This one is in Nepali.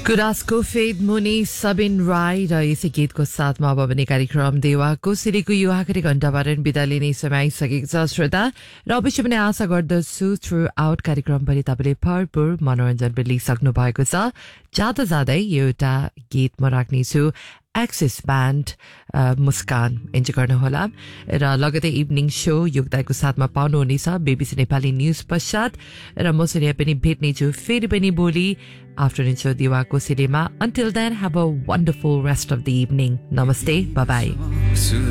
गुराँसको फेद मुनि सबिन राई र यसै गीतको साथमा अब भने कार्यक्रम देवाको सिरीको यो आखिरी घण्टाबाट बिदा लिने समय आइसकेको छ श्रोता र अवश्य पनि आशा गर्दछु थ्रु आउट कार्यक्रम पनि तपाईँले भरपूर मनोरञ्जन पनि लिइसक्नु भएको छ। जाँदा जाँदै एउटा गीत म राख्नेछु एक्सिस ब्यान्ड मुस्कान इन्जोय गर्नुहोला र लगतै इभिनिङ शो योगदायको साथमा पाउनुहुनेछ बीबीसी नेपाली न्यूज पश्चात र म सुनिया पनि भेट्नेछु फेरि पनि भोलि afternoon show दिवाको सिरीमा। Until then, have a wonderful rest of the evening. Namaste. Bye-bye.